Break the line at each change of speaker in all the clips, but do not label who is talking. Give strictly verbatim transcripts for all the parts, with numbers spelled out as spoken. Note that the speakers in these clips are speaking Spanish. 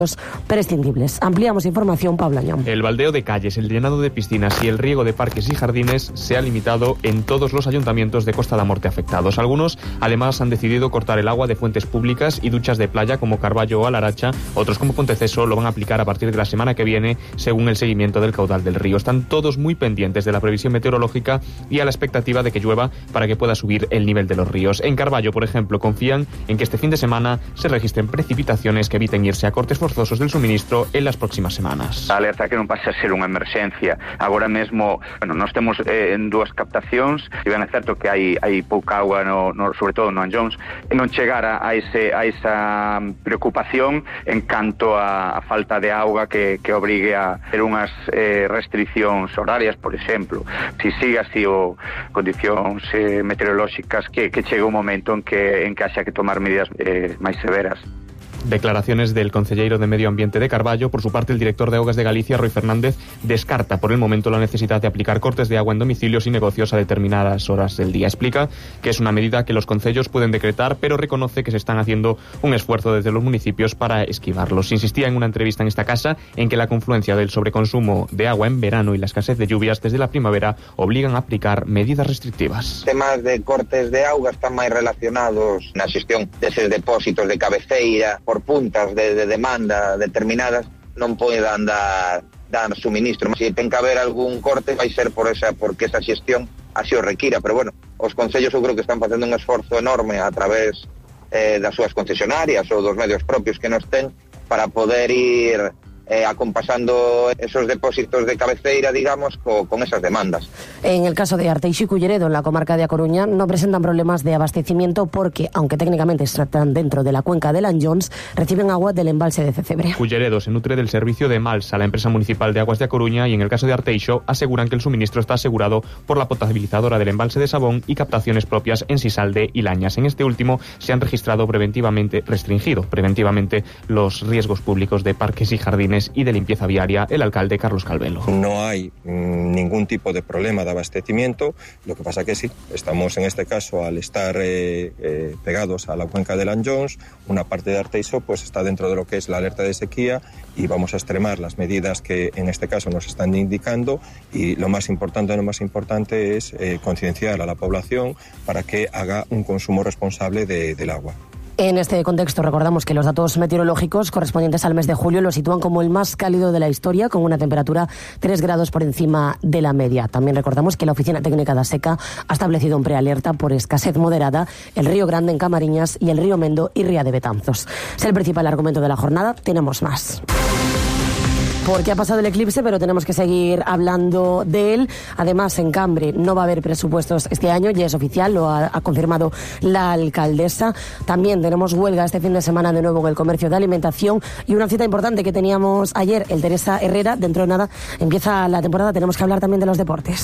prescindibles. Ampliamos información, Pablo Añón.
El baldeo de calles, el llenado de piscinas y el riego de parques y jardines se ha limitado en todos los ayuntamientos de Costa da Morte afectados. Algunos, además, han decidido cortar el agua de fuentes públicas y duchas de playa como Carballo o Alaracha. Otros, como Ponteceso, lo van a aplicar a partir de la semana que viene, según el seguimiento del caudal del río. Están todos muy pendientes de la previsión meteorológica y a la expectativa de que llueva para que pueda subir el nivel de los ríos. En Carballo, por ejemplo, confían en que este fin de semana se registren precipitaciones que eviten irse a cortes forzosos del suministro en las próximas semanas.
A alerta que non pasa a ser unha emerxencia. Agora mesmo, bueno, nós temos eh, en dúas captacións, e ben é certo que hai hai pouca agua no, no sobre todo no Anllóns, e non chegar a, a ese a esa preocupación en canto a, a falta de auga que que obrigue a ter unhas eh, restriccións horarias, por exemplo. Si sigue así o condicións eh, meteorolóxicas que que chegue un momento en que en que haxa que tomar medidas eh, máis severas.
Declaraciones del concelleiro de Medio Ambiente de Carballo. Por su parte, el director de Augas de Galicia, Rui Fernández, descarta por el momento la necesidad de aplicar cortes de agua en domicilios y negocios a determinadas horas del día. Explica que es una medida que los concellos pueden decretar, pero reconoce que se están haciendo un esfuerzo desde los municipios para esquivarlos. Insistía en una entrevista en esta casa en que la confluencia del sobreconsumo de agua en verano y la escasez de lluvias desde la primavera obligan a aplicar medidas restrictivas.
Temas de cortes de auga están máis relacionados na xestión deses depósitos de cabeceira por puntas de, de demanda determinadas, non poidan dar, dar suministro. Se ten que haber algún corte vai ser por esa, porque esa xestión así o requira, pero bueno, os concellos eu creo que están facendo un esforzo enorme a través eh, das súas concesionarias ou dos medios propios que nos ten para poder ir Eh, acompasando esos depósitos de cabeceira, digamos, co, con esas demandas.
En el caso de Arteixo y Culleredo, en la comarca de A Coruña, no presentan problemas de abastecimiento porque, aunque técnicamente están dentro de la cuenca del Anllóns, reciben agua del embalse de Cecebre.
Culleredo se nutre del servicio de Malsa, la empresa municipal de aguas de A Coruña, y en el caso de Arteixo aseguran que el suministro está asegurado por la potabilizadora del embalse de Sabón y captaciones propias en Sisalde y Lañas. En este último se han registrado preventivamente, restringido preventivamente los riesgos públicos de parques y jardines y de limpieza viaria el alcalde Carlos Calvelo.
No hay mmm, ningún tipo de problema de abastecimiento, lo que pasa que sí, estamos en este caso al estar eh, eh, pegados a la cuenca del Anllóns, una parte de Arteixo pues está dentro de lo que es la alerta de sequía y vamos a extremar las medidas que en este caso nos están indicando, y lo más importante, lo más importante es eh, concienciar a la población para que haga un consumo responsable de, del agua.
En este contexto recordamos que los datos meteorológicos correspondientes al mes de julio lo sitúan como el más cálido de la historia, con una temperatura tres grados por encima de la media. También recordamos que la Oficina Técnica da Seca ha establecido un prealerta por escasez moderada el Río Grande en Camariñas y el Río Mendo y Ría de Betanzos. Es el principal argumento de la jornada. Tenemos más. Porque ha pasado el eclipse, pero tenemos que seguir hablando de él. Además, en Cambre no va a haber presupuestos este año, ya es oficial, lo ha, ha confirmado la alcaldesa. También tenemos huelga este fin de semana de nuevo en el comercio de alimentación, y una cita importante que teníamos ayer, el Teresa Herrera. Dentro de nada empieza la temporada, tenemos que hablar también de los deportes.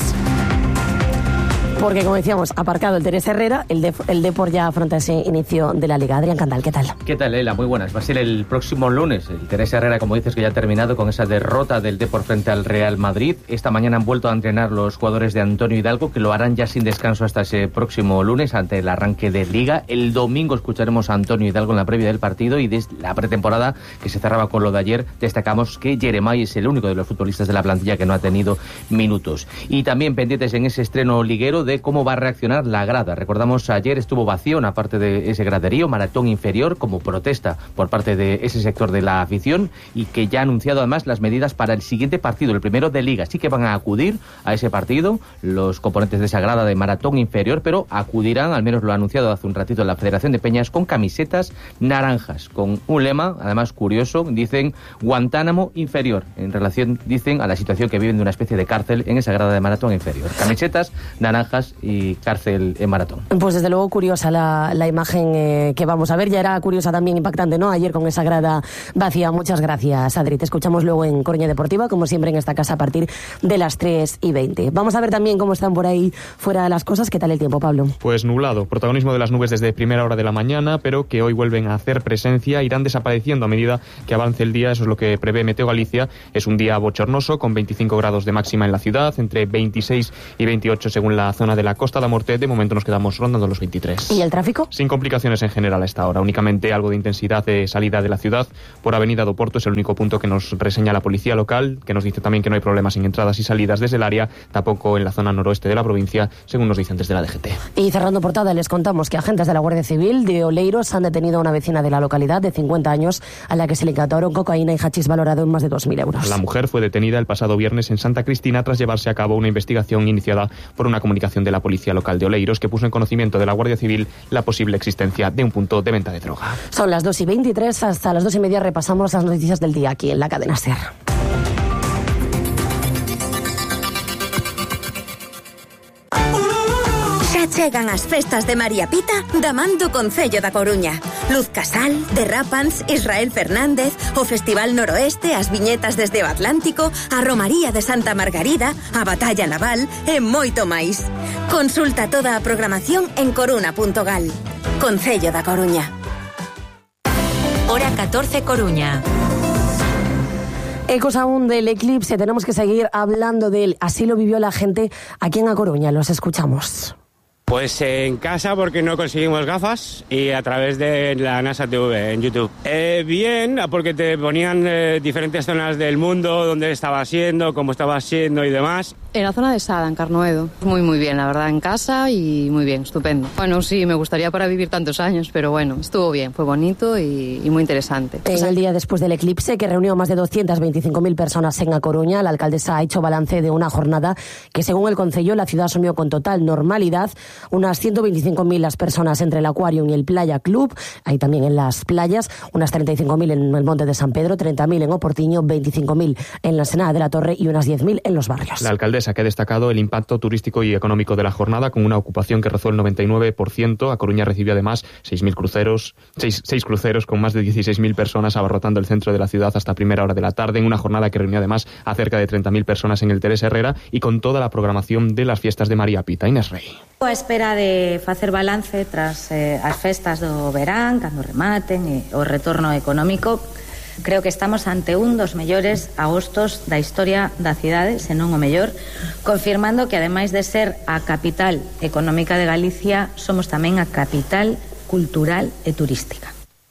Porque, como decíamos, aparcado el Teresa Herrera, el, de, el Depor ya afronta ese inicio de la Liga. Adrián Candal, ¿qué tal?
¿Qué tal, Leila? Muy buenas. Va a ser el próximo lunes. El Teresa Herrera, como dices, que ya ha terminado con esa derrota del Depor frente al Real Madrid. Esta mañana han vuelto a entrenar los jugadores de Antonio Hidalgo, que lo harán ya sin descanso hasta ese próximo lunes, ante el arranque de Liga. El domingo escucharemos a Antonio Hidalgo en la previa del partido, y desde la pretemporada, que se cerraba con lo de ayer, destacamos que Jeremai es el único de los futbolistas de la plantilla que no ha tenido minutos. Y también pendientes en ese estreno liguero de cómo va a reaccionar la grada. Recordamos, ayer estuvo vacío una parte de ese graderío, Maratón inferior, como protesta por parte de ese sector de la afición, y que ya ha anunciado además las medidas para el siguiente partido, el primero de Liga. Sí que van a acudir a ese partido los componentes de esa grada de Maratón inferior, pero acudirán, al menos lo ha anunciado hace un ratito la Federación de Peñas, con camisetas naranjas, con un lema, además curioso, dicen Guantánamo inferior, en relación, dicen, a la situación que viven de una especie de cárcel en esa grada de Maratón inferior. Camisetas naranjas y cárcel en Maratón.
Pues desde luego curiosa la, la imagen eh, que vamos a ver. Ya era curiosa, también impactante, ¿no? Ayer con esa grada vacía. Muchas gracias, Adri. Te escuchamos luego en Coruña Deportiva, como siempre en esta casa, a partir de las tres y veinte. Vamos a ver también cómo están por ahí fuera las cosas. ¿Qué tal el tiempo, Pablo?
Pues nublado. Protagonismo de las nubes desde primera hora de la mañana, pero que hoy vuelven a hacer presencia. Irán desapareciendo a medida que avance el día. Eso es lo que prevé Meteo Galicia. Es un día bochornoso, con veinticinco grados de máxima en la ciudad, entre veintiséis y veintiocho según la zona zona de la Costa da Morte, de momento nos quedamos rondando los veintitrés.
¿Y el tráfico?
Sin complicaciones en general a esta hora, únicamente algo de intensidad de salida de la ciudad por Avenida do Porto, es el único punto que nos reseña la policía local, que nos dice también que no hay problemas en entradas y salidas desde el área, tampoco en la zona noroeste de la provincia, según nos dicen desde la D G T.
Y cerrando portada, les contamos que agentes de la Guardia Civil de Oleiros han detenido a una vecina de la localidad de cincuenta años a la que se le incautaron cocaína y hachís valorado en más de dos mil euros.
La mujer fue detenida el pasado viernes en Santa Cristina tras llevarse a cabo una investigación iniciada por una comunicación de la policía local de Oleiros que puso en conocimiento de la Guardia Civil la posible existencia de un punto de venta de droga.
Son las dos y veintitrés, hasta las dos y media repasamos las noticias del día aquí en la cadena SER.
Chegan as festas de María Pita da man do Concello da Coruña. Luz Casal, Derrapans, Israel Fernández, o Festival Noroeste, as viñetas desde o Atlántico, a Romaría de Santa Margarida, a Batalla Naval e moito máis. Consulta toda a programación en coruna punto gal. Concello da Coruña.
Hora catorce Coruña.
Ecos aún del eclipse, tenemos que seguir hablando de él. Así lo vivió la gente aquí en A Coruña, los escuchamos.
Pues en casa porque no conseguimos gafas y a través de la NASA T V en YouTube. Eh, bien, porque te ponían eh, diferentes zonas del mundo, dónde estaba siendo, cómo estaba siendo y demás.
En la zona de Sada, en Carnoedo. Muy, muy bien, la verdad, en casa y muy bien, estupendo. Bueno, sí, me gustaría para vivir tantos años, pero bueno, estuvo bien, fue bonito y, y muy interesante.
En el día después del eclipse, que reunió a más de doscientas veinticinco mil personas en A Coruña, la alcaldesa ha hecho balance de una jornada que, según el concello, la ciudad asumió con total normalidad. Unas ciento veinticinco mil las personas entre el Aquarium y el Playa Club, ahí también en las playas, unas treinta y cinco mil en el Monte de San Pedro, treinta mil en Oportiño, veinticinco mil en la Ensenada de la Torre y unas diez mil en los barrios.
La alcaldesa que ha destacado el impacto turístico y económico de la jornada con una ocupación que rozó el noventa y nueve por ciento. A Coruña recibió además seis mil cruceros, seis, seis cruceros con más de dieciséis mil personas abarrotando el centro de la ciudad hasta primera hora de la tarde, en una jornada que reunió además a cerca de treinta mil personas en el Teresa Herrera y con toda la programación de las fiestas de María Pita. Inés Rey.
A espera de facer balance tras eh, as festas do verán, cando rematen, e o retorno económico, creo que estamos ante un dos mellores agostos da historia da cidade, se non o mellor, confirmando que ademais de ser a capital económica de Galicia, somos tamén a capital cultural e turística.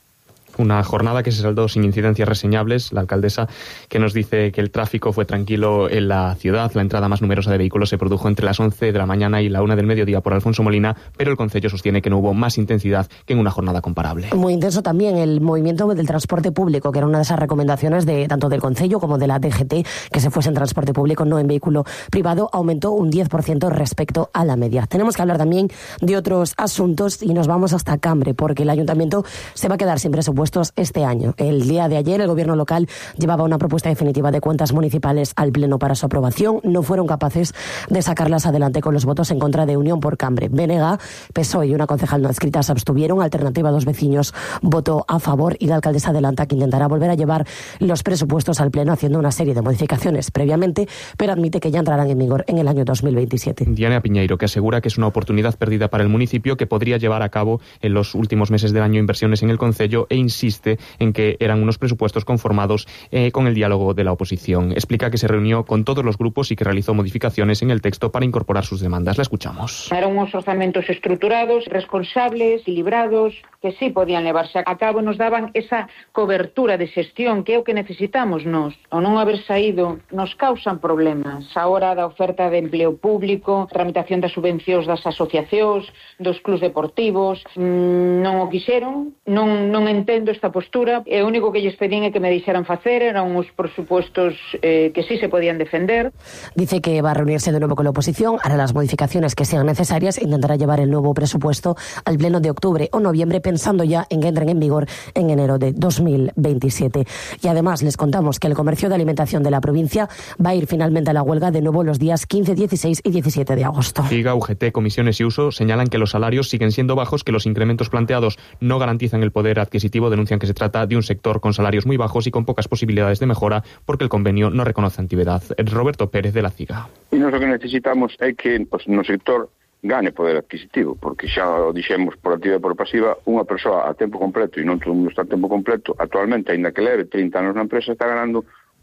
Una jornada que se saldó sin incidencias reseñables. La alcaldesa que nos dice que el tráfico fue tranquilo en la ciudad. La entrada más numerosa de vehículos se produjo entre las once de la mañana y la una del mediodía por Alfonso Molina, pero el concello sostiene que no hubo más intensidad que en una jornada comparable.
Muy intenso también el movimiento del transporte público, que era una de esas recomendaciones de tanto del concello como de la D G T, que se fuese en transporte público, no en vehículo privado. Aumentó un diez por ciento respecto a la media. Tenemos que hablar también de otros asuntos y nos vamos hasta Cambre, porque el ayuntamiento se va a quedar sin presupuesto este año. El día de ayer el gobierno local llevaba una propuesta definitiva de cuentas municipales al pleno para su aprobación. No fueron capaces de sacarlas adelante con los votos en contra de Unión por Cambre. B N G, P S O E y una concejal no adscrita se abstuvieron. Alternativa Dos Vecinos votó a favor y la alcaldesa adelanta que intentará volver a llevar los presupuestos al pleno haciendo una serie de modificaciones previamente, pero admite que ya entrarán en vigor en el año dos mil veintisiete.
Diana Piñeiro, que asegura que es una oportunidad perdida para el municipio que podría llevar a cabo en los últimos meses del año inversiones en el concello, e insiste en que eran unos presupuestos conformados eh, con el diálogo de la oposición. Explica que se reunió con todos los grupos y que realizó modificaciones en el texto para incorporar sus demandas. La escuchamos.
Eran unos orzamentos estructurados, responsables, equilibrados, que sí podían levarse a cabo, nos daban esa cobertura de xestión que é o que necesitamos nós. Ao non haber saído, nos causan problemas. A hora da oferta de empleo público, tramitación das subvencións das asociacións, dos clubs deportivos, non o quixeron, non, non entendo esta postura, e o único que lles pedín é que me deixaran facer, eran uns presupuestos eh, que sí se podían defender.
Dice que va a reunirse de nuevo con la oposición, hará las modificaciones que sean necesarias e intentará llevar el nuevo presupuesto al pleno de octubre o noviembre, pensando ya en que entren en vigor en enero de dos mil veintisiete. Y además les contamos que el comercio de alimentación de la provincia va a ir finalmente a la huelga de nuevo los días quince, dieciséis y diecisiete de agosto.
Figa, U G T, Comisiones y Uso señalan que los salarios siguen siendo bajos, que los incrementos planteados no garantizan el poder adquisitivo, denuncian que se trata de un sector con salarios muy bajos y con pocas posibilidades de mejora porque el convenio no reconoce antigüedad. Roberto Pérez, de la Figa.
E nós o que necesitamos é que pues, no sector gane poder adquisitivo, porque xa o dixemos por activa e por pasiva, unha persoa a tempo completo, e non todo o mundo está a tempo completo, actualmente, aínda que leve trinta anos na empresa, está ganando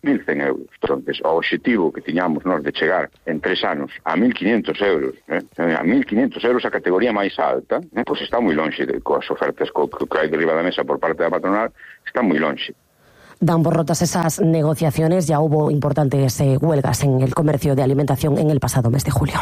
mil cen euros. Entonces, o objetivo que tiñamos nós de chegar en tres anos a mil quinientos euros, eh? a mil quinientos euros a categoría máis alta, eh? pois está moi lonxe de, coas ofertas co, que hai derriba da mesa por parte da patronal, está moi lonxe.
Dan por rotas esas negociaciones. Ya hubo importantes eh, huelgas en el comercio de alimentación en el pasado mes de julio.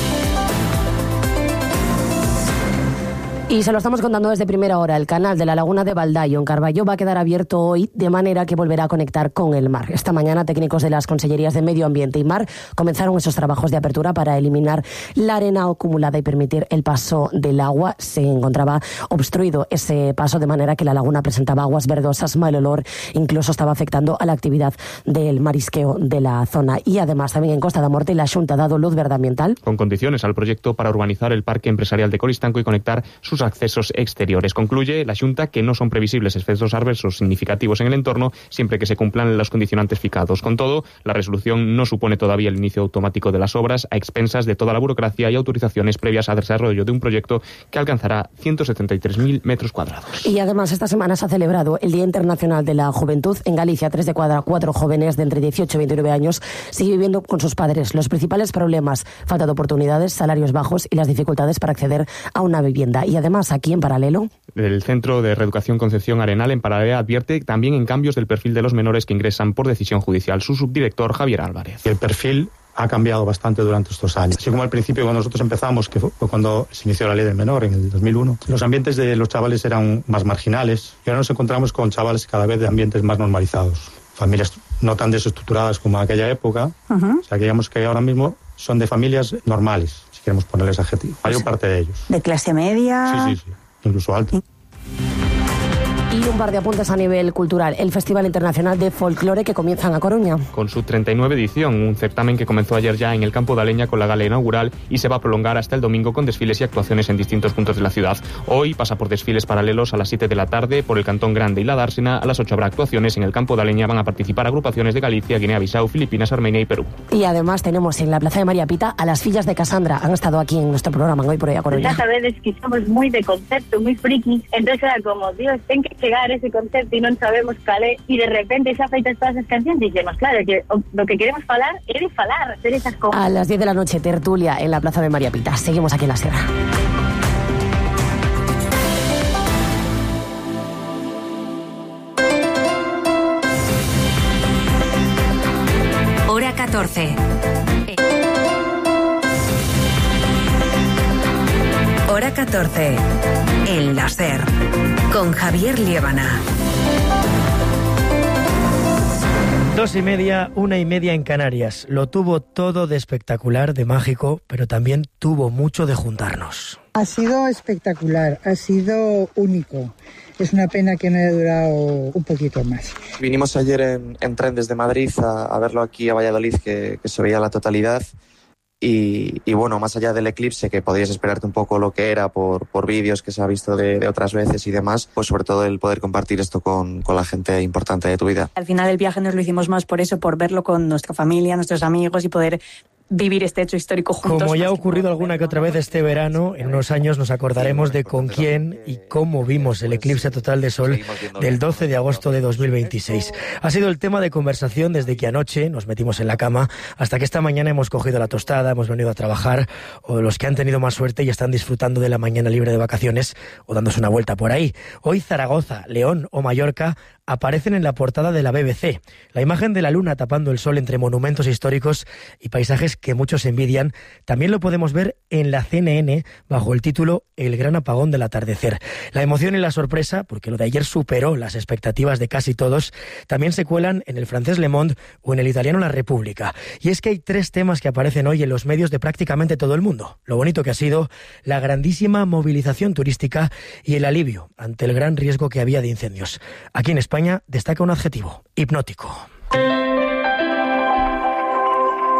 Y se lo estamos contando desde primera hora. El canal de la Laguna de Baldaio, en Carballo, va a quedar abierto hoy, de manera que volverá a conectar con el mar. Esta mañana, técnicos de las Consellerías de Medio Ambiente y Mar comenzaron esos trabajos de apertura para eliminar la arena acumulada y permitir el paso del agua. Se encontraba obstruido ese paso, de manera que la laguna presentaba aguas verdosas, mal olor, incluso estaba afectando a la actividad del marisqueo de la zona. Y además, también en Costa da Morte, la Xunta ha dado luz verde ambiental.
Con condiciones al proyecto para urbanizar el parque empresarial de Coristanco y conectar sus accesos exteriores. Concluye la Xunta que no son previsibles efectos adversos significativos en el entorno siempre que se cumplan los condicionantes fijados. Con todo, la resolución no supone todavía el inicio automático de las obras, a expensas de toda la burocracia y autorizaciones previas al desarrollo de un proyecto que alcanzará ciento setenta y tres mil metros cuadrados.
Y además, esta semana se ha celebrado el Día Internacional de la Juventud. En Galicia, tres de cada cuatro jóvenes de entre dieciocho y veintinueve años siguen viviendo con sus padres. Los principales problemas: falta de oportunidades, salarios bajos y las dificultades para acceder a una vivienda. Y además, aquí en paralelo,
el Centro de Reeducación Concepción Arenal en paralelo advierte también en cambios del perfil de los menores que ingresan por decisión judicial. Su subdirector, Javier Álvarez.
El perfil ha cambiado bastante durante estos años. Así como al principio, cuando nosotros empezamos, que fue cuando se inició la ley del menor en el dos mil uno, los ambientes de los chavales eran más marginales y ahora nos encontramos con chavales cada vez de ambientes más normalizados. Familias no tan desestructuradas como en aquella época. Uh-huh. O sea, que digamos que ahora mismo son de familias normales, si queremos ponerles adjetivo. Hay una parte de ellos.
¿De clase media?
Sí, sí, sí. Incluso alto.
Y un par de apuntes a nivel cultural. El Festival Internacional de Folclore, que comienza en A Coruña.
Con su treinta y nueve edición, un certamen que comenzó ayer ya en el Campo da Leña con la gala inaugural y se va a prolongar hasta el domingo con desfiles y actuaciones en distintos puntos de la ciudad. Hoy pasa por desfiles paralelos a las siete de la tarde por el Cantón Grande y la Dársena. A las ocho habrá actuaciones en el Campo da Leña. Van a participar agrupaciones de Galicia, Guinea-Bissau, Filipinas, Armenia y Perú.
Y además tenemos en la Plaza de María Pita a las fillas de Casandra. Han estado aquí en nuestro programa Hoy por Hoy a Coruña.
Ya sabedes que somos muy de concepto, muy frikis. Entonces era como, Dios, ten que llegar ese concepto y non sabemos cal é, e de repente xa feitas todas as cancións dixemos, claro, que o, lo que queremos falar é de falar, hacer esas cosas.
A las diez de la noche, tertulia en la Plaza de María Pita. Seguimos aquí en la Sierra.
Hora catorce. Hora catorce. El láser. Con Javier Liébana.
Dos y media, una y media en Canarias. Lo tuvo todo de espectacular, de mágico, pero también tuvo mucho de juntarnos.
Ha sido espectacular, ha sido único. Es una pena que no haya durado un poquito más.
Vinimos ayer en, en tren desde Madrid a, a verlo aquí a Valladolid, que, que se veía la totalidad. Y, y bueno, más allá del eclipse, que podías esperarte un poco lo que era por, por vídeos que se ha visto de, de otras veces y demás, pues sobre todo el poder compartir esto con, con la gente importante de tu vida.
Al final el viaje nos lo hicimos más por eso, por verlo con nuestra familia, nuestros amigos y poder vivir este hecho histórico juntos.
Como ya ha ocurrido alguna que otra vez este verano, en unos años nos acordaremos de con quién y cómo vimos el eclipse total de sol del doce de agosto de dos mil veintiséis. Ha sido el tema de conversación desde que anoche nos metimos en la cama hasta que esta mañana hemos cogido la tostada, hemos venido a trabajar, o los que han tenido más suerte y están disfrutando de la mañana libre de vacaciones o dándose una vuelta por ahí. Hoy Zaragoza, León o Mallorca aparecen en la portada de la B B C. La imagen de la luna tapando el sol entre monumentos históricos y paisajes que muchos envidian, también lo podemos ver en la C N N bajo el título El gran apagón del atardecer. La emoción y la sorpresa, porque lo de ayer superó las expectativas de casi todos, también se cuelan en el francés Le Monde o en el italiano La Repubblica. Y es que hay tres temas que aparecen hoy en los medios de prácticamente todo el mundo. Lo bonito que ha sido la grandísima movilización turística y el alivio ante el gran riesgo que había de incendios. Aquí en España destaca un adjetivo: hipnótico.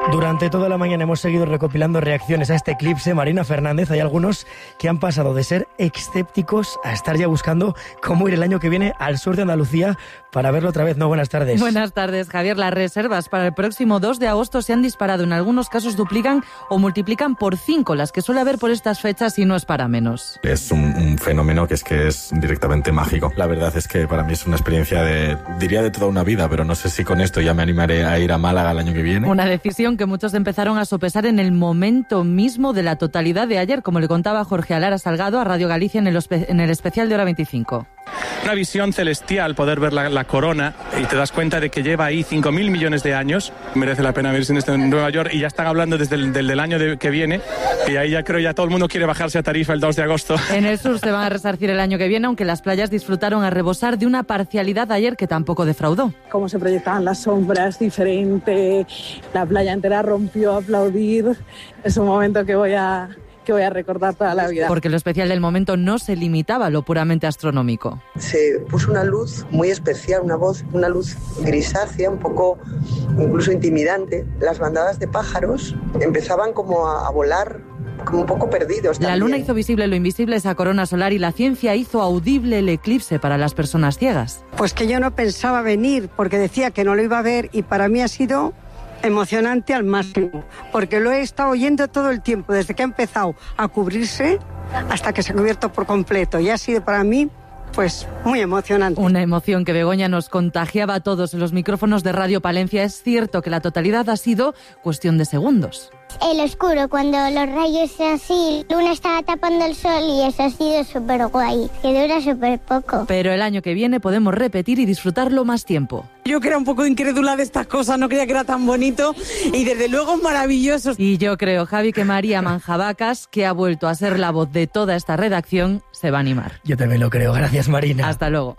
Durante toda la mañana hemos seguido recopilando reacciones a este eclipse. Marina Fernández, hay algunos que han pasado de ser escépticos a estar ya buscando cómo ir el año que viene al sur de Andalucía para verlo otra vez. No, buenas tardes.
Buenas tardes, Javier. Las reservas para el próximo dos de agosto se han disparado. En algunos casos duplican o multiplican por cinco las que suele haber por estas fechas y no es para menos.
Es un, un fenómeno que es que es directamente mágico. La verdad es que para mí es una experiencia de, diría de toda una vida, pero no sé si con esto ya me animaré a ir a Málaga el año que viene.
Una decisión que muchos empezaron a sopesar en el momento mismo de la totalidad de ayer, como le contaba Jorge Alara Salgado a Radio Galicia en el, en el especial de Hora veinticinco.
Una visión celestial, poder ver la, la corona, y te das cuenta de que lleva ahí cinco mil millones de años. Merece la pena verse en, este, en Nueva York, y ya están hablando desde el del, del año de, que viene, y ahí ya creo ya todo el mundo quiere bajarse a Tarifa el dos de agosto.
En el sur se van a resarcir el año que viene, aunque las playas disfrutaron a rebosar de una parcialidad ayer que tampoco defraudó.
Cómo se proyectaban las sombras, diferente, la playa entera rompió a aplaudir. Es un momento que voy a... que voy a recordar toda la vida.
Porque lo especial del momento no se limitaba a lo puramente astronómico.
Se puso una luz muy especial, una voz, una luz grisácea, un poco incluso intimidante. Las bandadas de pájaros empezaban como a, a volar, como un poco perdidos también.
La luna hizo visible lo invisible, esa corona solar, y la ciencia hizo audible el eclipse para las personas ciegas.
Pues que yo no pensaba venir, porque decía que no lo iba a ver, y para mí ha sido emocionante al máximo, porque lo he estado oyendo todo el tiempo, desde que ha empezado a cubrirse hasta que se ha cubierto por completo, y ha sido para mí pues muy emocionante.
Una emoción que Begoña nos contagiaba a todos en los micrófonos de Radio Palencia. Es cierto que la totalidad ha sido cuestión de segundos.
El oscuro, cuando los rayos así, luna estaba tapando el sol, y eso ha sido súper guay, que dura súper poco.
Pero el año que viene podemos repetir y disfrutarlo más tiempo.
Yo que era un poco incrédula de estas cosas, no creía que era tan bonito, y desde luego maravilloso.
Y yo creo, Javi, que María Manjabacas, que ha vuelto a ser la voz de toda esta redacción, se va a animar.
Yo también lo creo. Gracias, Marina.
Hasta luego.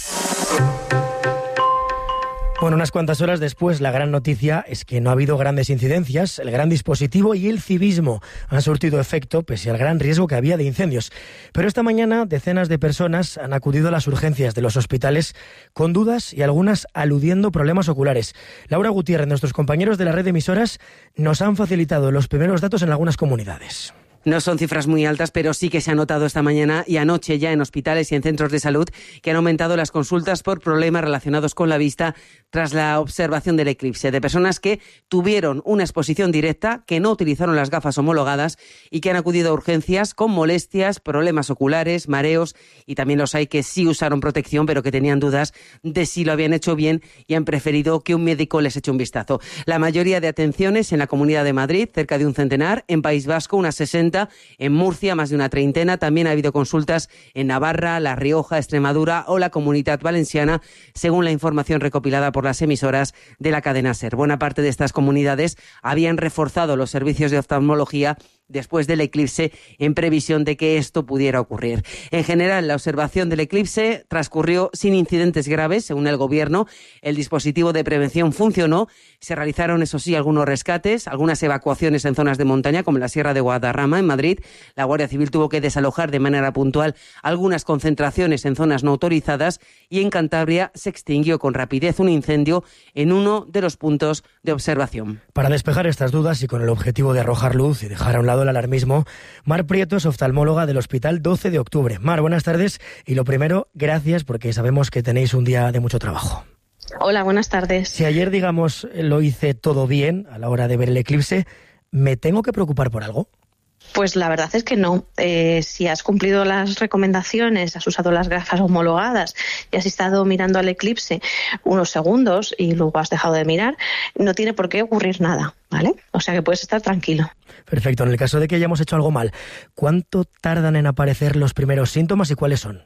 Bueno, unas cuantas horas después, la gran noticia es que no ha habido grandes incidencias. El gran dispositivo y el civismo han surtido efecto pese al gran riesgo que había de incendios. Pero esta mañana decenas de personas han acudido a las urgencias de los hospitales con dudas y algunas aludiendo problemas oculares. Laura Gutiérrez, nuestros compañeros de la red de emisoras, nos han facilitado los primeros datos en algunas comunidades.
No son cifras muy altas, pero sí que se ha notado esta mañana y anoche ya en hospitales y en centros de salud que han aumentado las consultas por problemas relacionados con la vista tras la observación del eclipse, de personas que tuvieron una exposición directa, que no utilizaron las gafas homologadas y que han acudido a urgencias con molestias, problemas oculares, mareos, y también los hay que sí usaron protección pero que tenían dudas de si lo habían hecho bien y han preferido que un médico les eche un vistazo. La mayoría de atenciones en la Comunidad de Madrid, cerca de un centenar, en País Vasco unas sesenta, en Murcia más de una treintena. También ha habido consultas en Navarra, La Rioja, Extremadura o la Comunidad Valenciana, según la información recopilada por las emisoras de la cadena SER. Buena parte de estas comunidades habían reforzado los servicios de oftalmología después del eclipse en previsión de que esto pudiera ocurrir. En general, la observación del eclipse transcurrió sin incidentes graves, según el Gobierno. El dispositivo de prevención funcionó. Se realizaron, eso sí, algunos rescates, algunas evacuaciones en zonas de montaña, como en la Sierra de Guadarrama, en Madrid. La Guardia Civil tuvo que desalojar de manera puntual algunas concentraciones en zonas no autorizadas, y en Cantabria se extinguió con rapidez un incendio en uno de los puntos de observación.
Para despejar estas dudas y con el objetivo de arrojar luz y dejar a un lado el alarmismo, Mar Prieto es oftalmóloga del Hospital doce de octubre. Mar, buenas tardes, y lo primero, gracias, porque sabemos que tenéis un día de mucho trabajo.
Hola, buenas tardes.
Si ayer, digamos, lo hice todo bien a la hora de ver el eclipse, ¿me tengo que preocupar por algo?
Pues la verdad es que no. Eh, si has cumplido las recomendaciones, has usado las gafas homologadas y has estado mirando al eclipse unos segundos y luego has dejado de mirar, no tiene por qué ocurrir nada, ¿vale? O sea que puedes estar tranquilo.
Perfecto. En el caso de que hayamos hecho algo mal, ¿cuánto tardan en aparecer los primeros síntomas y cuáles son?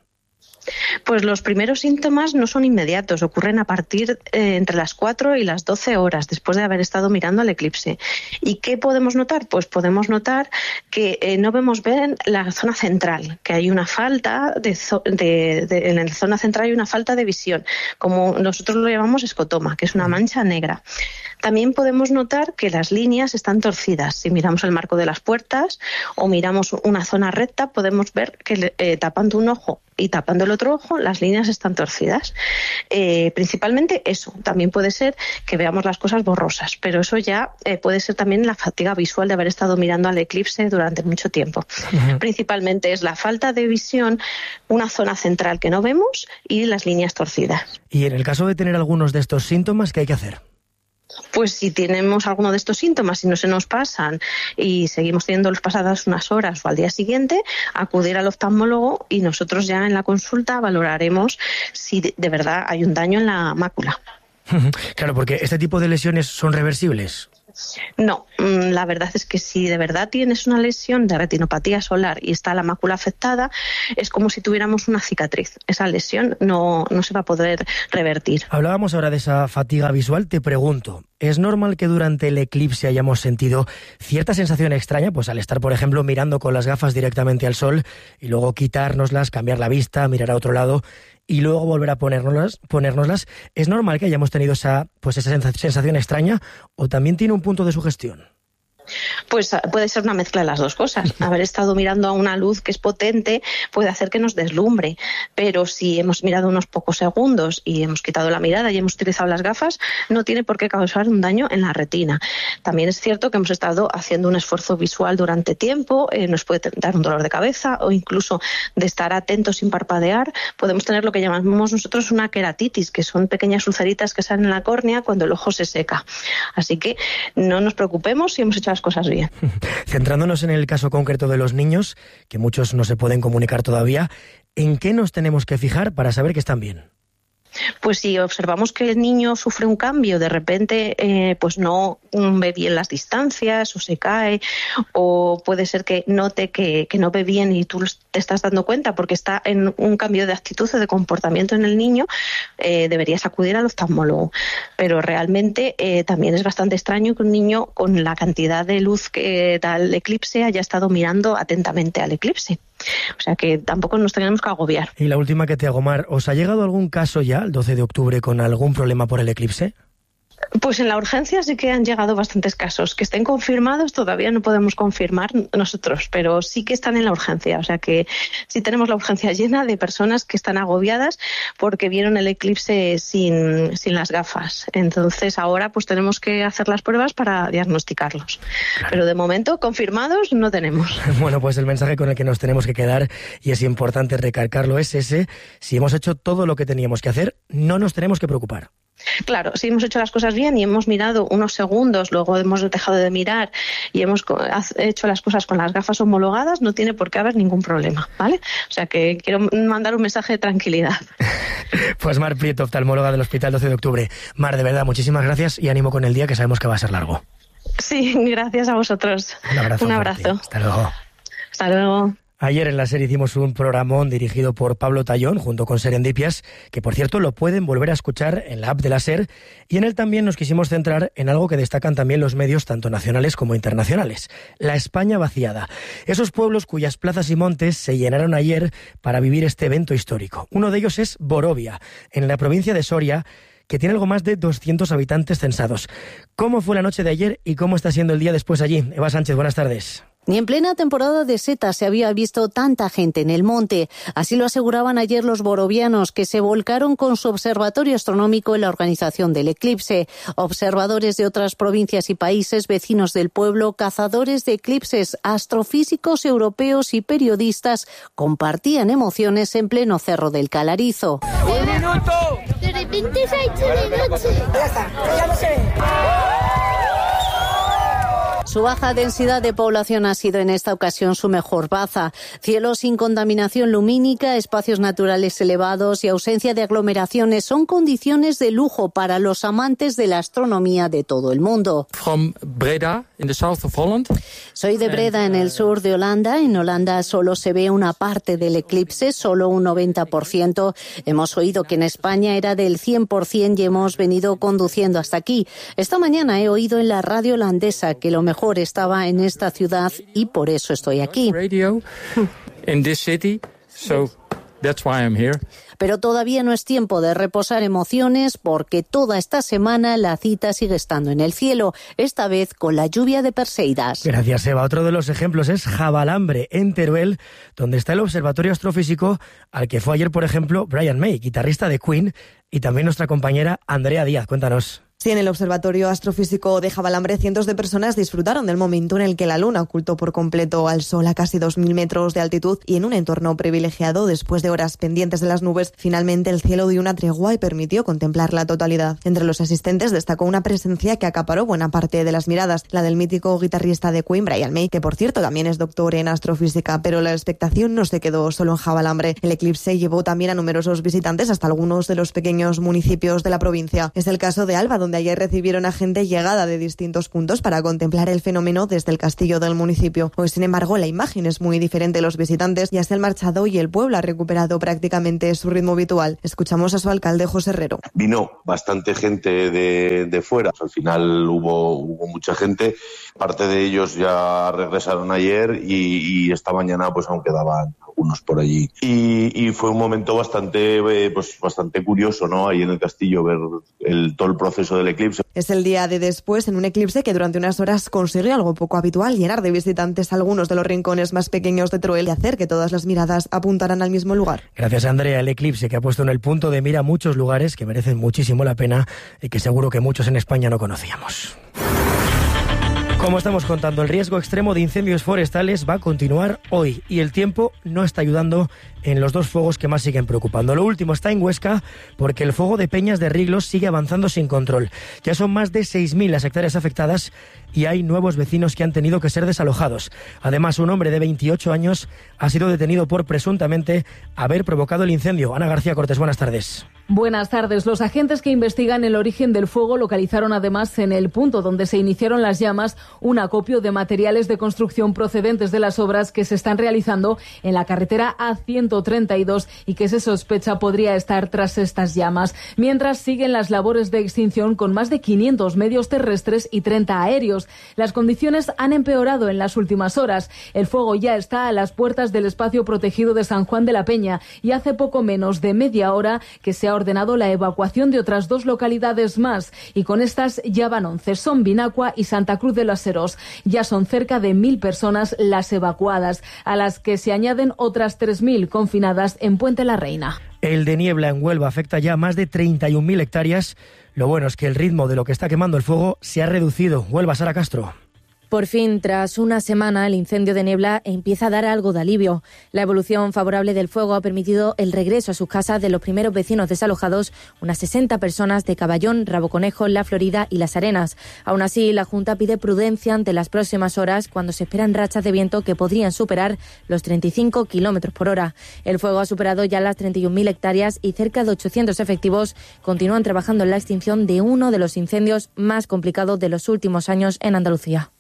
Pues los primeros síntomas no son inmediatos, ocurren a partir eh, entre las cuatro y las doce horas después de haber estado mirando al eclipse. ¿Y qué podemos notar? Pues podemos notar que eh, no vemos bien la zona central, que hay una falta de, de, de en la zona central hay una falta de visión, como nosotros lo llamamos escotoma, que es una mancha negra. También podemos notar que las líneas están torcidas. Si miramos el marco de las puertas o miramos una zona recta, podemos ver que eh, tapando un ojo y tapando el otro ojo ojo, las líneas están torcidas. Eh, principalmente eso. También puede ser que veamos las cosas borrosas, pero eso ya eh, puede ser también la fatiga visual de haber estado mirando al eclipse durante mucho tiempo. Uh-huh. Principalmente es la falta de visión, una zona central que no vemos y las líneas torcidas.
Y en el caso de tener algunos de estos síntomas, ¿qué hay que hacer?
Pues si tenemos alguno de estos síntomas y no se nos pasan y seguimos teniendo los pasadas unas horas o al día siguiente, acudir al oftalmólogo y nosotros ya en la consulta valoraremos si de verdad hay un daño en la mácula.
Claro, porque este tipo de lesiones son reversibles.
No, la verdad es que si de verdad tienes una lesión de retinopatía solar y está la mácula afectada, es como si tuviéramos una cicatriz. Esa lesión no, no se va a poder revertir.
Hablábamos ahora de esa fatiga visual. Te pregunto, ¿es normal que durante el eclipse hayamos sentido cierta sensación extraña? Pues al estar, por ejemplo, mirando con las gafas directamente al sol y luego quitárnoslas, cambiar la vista, mirar a otro lado y luego volver a ponérnoslas, ponérnoslas. ¿Es normal que hayamos tenido esa, pues esa sensación extraña o también tiene un punto de sugestión?
Pues puede ser una mezcla de las dos cosas. Haber estado mirando a una luz que es potente puede hacer que nos deslumbre, pero si hemos mirado unos pocos segundos y hemos quitado la mirada y hemos utilizado las gafas, no tiene por qué causar un daño en la retina. También es cierto que hemos estado haciendo un esfuerzo visual durante tiempo, eh, nos puede dar un dolor de cabeza o incluso de estar atentos sin parpadear, podemos tener lo que llamamos nosotros una queratitis, que son pequeñas ulceritas que salen en la córnea cuando el ojo se seca. Así que no nos preocupemos si hemos hecho las cosas bien.
Centrándonos en el caso concreto de los niños, que muchos no se pueden comunicar todavía, ¿en qué nos tenemos que fijar para saber que están bien?
Pues si observamos que el niño sufre un cambio, de repente eh, pues no ve bien las distancias o se cae, o puede ser que note que, que no ve bien y tú te estás dando cuenta porque está en un cambio de actitud o de comportamiento en el niño, eh, deberías acudir al oftalmólogo. Pero realmente eh, también es bastante extraño que un niño con la cantidad de luz que da el eclipse haya estado mirando atentamente al eclipse. O sea que tampoco nos tenemos que agobiar.
Y la última que te hago, Mar, ¿os ha llegado algún caso ya, el doce de octubre, con algún problema por el eclipse?
Pues en la urgencia sí que han llegado bastantes casos. Que estén confirmados todavía no podemos confirmar nosotros, pero sí que están en la urgencia. O sea que sí tenemos la urgencia llena de personas que están agobiadas porque vieron el eclipse sin, sin las gafas. Entonces ahora pues tenemos que hacer las pruebas para diagnosticarlos. Claro. Pero de momento confirmados no tenemos.
Bueno, pues el mensaje con el que nos tenemos que quedar, y es importante recalcarlo, es ese: si hemos hecho todo lo que teníamos que hacer, no nos tenemos que preocupar.
Claro, si hemos hecho las cosas bien y hemos mirado unos segundos, luego hemos dejado de mirar y hemos hecho las cosas con las gafas homologadas, no tiene por qué haber ningún problema, ¿vale? O sea que quiero mandar un mensaje de tranquilidad.
Pues Mar Prieto, oftalmóloga del Hospital doce de octubre. Mar, de verdad, muchísimas gracias y ánimo con el día, que sabemos que va a ser largo.
Sí, gracias a vosotros.
Un abrazo.
Un abrazo.
Hasta luego.
Hasta luego.
Ayer en la serie hicimos un programón dirigido por Pablo Tallón junto con Serendipias, que por cierto lo pueden volver a escuchar en la app de la SER, y en él también nos quisimos centrar en algo que destacan también los medios tanto nacionales como internacionales: la España vaciada. Esos pueblos cuyas plazas y montes se llenaron ayer para vivir este evento histórico. Uno de ellos es Borovia, en la provincia de Soria, que tiene algo más de doscientos habitantes censados. ¿Cómo fue la noche de ayer y cómo está siendo el día después allí? Eva Sánchez, buenas tardes.
Ni en plena temporada de setas se había visto tanta gente en el monte. Así lo aseguraban ayer los borovianos, que se volcaron con su observatorio astronómico en la organización del eclipse. Observadores de otras provincias y países vecinos del pueblo, cazadores de eclipses, astrofísicos europeos y periodistas compartían emociones en pleno Cerro del Calarizo.
¡Un minuto! De repente se ha hecho de noche. Ya está, ya no se ve.
Su baja densidad de población ha sido en esta ocasión su mejor baza. Cielo sin contaminación lumínica, espacios naturales elevados y ausencia de aglomeraciones son condiciones de lujo para los amantes de la astronomía de todo el mundo.
From Breda, in the south of Holland.
Soy de Breda, en el sur de Holanda. En Holanda solo se ve una parte del eclipse, solo un noventa por ciento. Hemos oído que en España era del cien por ciento y hemos venido conduciendo hasta aquí. Esta mañana he oído en la radio holandesa que lo mejor estaba en esta ciudad y por eso estoy aquí.
Radio in this city, so That's why I'm here.
Pero todavía no es tiempo de reposar emociones porque toda esta semana la cita sigue estando en el cielo, esta vez con la lluvia de Perseidas.
Gracias, Eva. Otro de los ejemplos es Javalambre, en Teruel, donde está el Observatorio Astrofísico al que fue ayer, por ejemplo, Brian May, guitarrista de Queen, y también nuestra compañera Andrea Díaz. Cuéntanos.
Sí, en el Observatorio Astrofísico de Javalambre, cientos de personas disfrutaron del momento en el que la Luna ocultó por completo al Sol a casi dos mil metros de altitud y en un entorno privilegiado. Después de horas pendientes de las nubes, finalmente el cielo dio una tregua y permitió contemplar la totalidad. Entre los asistentes destacó una presencia que acaparó buena parte de las miradas, la del mítico guitarrista de Queen, Brian May, que por cierto también es doctor en astrofísica, pero la expectación no se quedó solo en Javalambre. El eclipse llevó también a numerosos visitantes hasta algunos de los pequeños municipios de la provincia. Es el caso de Alba, donde donde ayer recibieron a gente llegada de distintos puntos para contemplar el fenómeno desde el castillo del municipio. Hoy, sin embargo, la imagen es muy diferente. Los visitantes ya se han marchado y el pueblo ha recuperado prácticamente su ritmo habitual. Escuchamos a su alcalde, José Herrero.
Vino bastante gente de, de fuera. Al final hubo, hubo mucha gente. Parte de ellos ya regresaron ayer y, y esta mañana pues aún quedaban algunos por allí. Y, y fue un momento bastante, eh, pues, bastante curioso, ¿no? Ahí en el castillo ver el, todo el proceso del eclipse.
Es el día de después en un eclipse que durante unas horas consiguió algo poco habitual, llenar de visitantes algunos de los rincones más pequeños de Teruel y hacer que todas las miradas apuntaran al mismo lugar.
Gracias, Andrea. El eclipse que ha puesto en el punto de mira muchos lugares que merecen muchísimo la pena y que seguro que muchos en España no conocíamos. Como estamos contando, el riesgo extremo de incendios forestales va a continuar hoy y el tiempo no está ayudando en los dos fuegos que más siguen preocupando. Lo último está en Huesca porque el fuego de Peñas de Riglos sigue avanzando sin control. Ya son más de seis mil las hectáreas afectadas y hay nuevos vecinos que han tenido que ser desalojados. Además, un hombre de veintiocho años ha sido detenido por presuntamente haber provocado el incendio. Ana García Cortés, buenas tardes.
Buenas tardes. Los agentes que investigan el origen del fuego localizaron además en el punto donde se iniciaron las llamas un acopio de materiales de construcción procedentes de las obras que se están realizando en la carretera A ciento treinta y dos y que se sospecha podría estar tras estas llamas. Mientras siguen las labores de extinción con más de quinientos medios terrestres y treinta aéreos. Las condiciones han empeorado en las últimas horas. El fuego ya está a las puertas del espacio protegido de San Juan de la Peña y hace poco menos de media hora que se ha ordenado la evacuación de otras dos localidades más y con estas ya van once, son Vinacua y Santa Cruz de los Heros. Ya son cerca de mil personas las evacuadas, a las que se añaden otras tres mil confinadas en Puente la Reina.
El de niebla en Huelva afecta ya a más de treinta y un mil hectáreas. Lo bueno es que el ritmo de lo que está quemando el fuego se ha reducido. Huelva, Sara Castro.
Por fin, tras una semana, el incendio de niebla empieza a dar algo de alivio. La evolución favorable del fuego ha permitido el regreso a sus casas de los primeros vecinos desalojados, unas sesenta personas de Caballón, Rabo Conejo, La Florida y Las Arenas. Aún así, la Junta pide prudencia ante las próximas horas cuando se esperan rachas de viento que podrían superar los treinta y cinco kilómetros por hora. El fuego ha superado ya las treinta y un mil hectáreas y cerca de ochocientos efectivos continúan trabajando en la extinción de uno de los incendios más complicados de los últimos años en Andalucía.